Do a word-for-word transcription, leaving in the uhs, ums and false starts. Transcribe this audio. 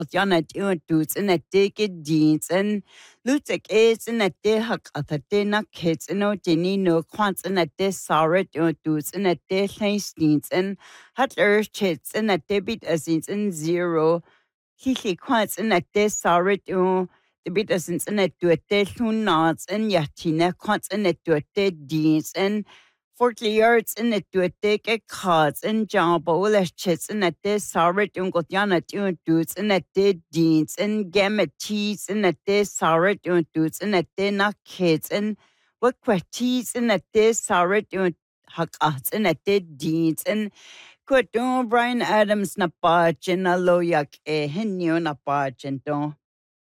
Yana doing dudes and a dig it deans and Lutek is in a day hak at a dinner kids and no dinny no quants and a day sorrow doing dudes and a day steens and had earth chits and a debit as in zero. He he quants and a day sorrow doing the bit as in a do a day who nods and yatina quants and a do a day deans and forty yards in it to a take a cards and job all as chits and a day sorrow doing got yana doing dudes and a day deans and gamma teas and a day sorrow doing dudes and a day not kids and what quaties and a day sorrow doing hackats and a day deans and quit doing Brian Adams na page and a loyak a henyo na page and don't.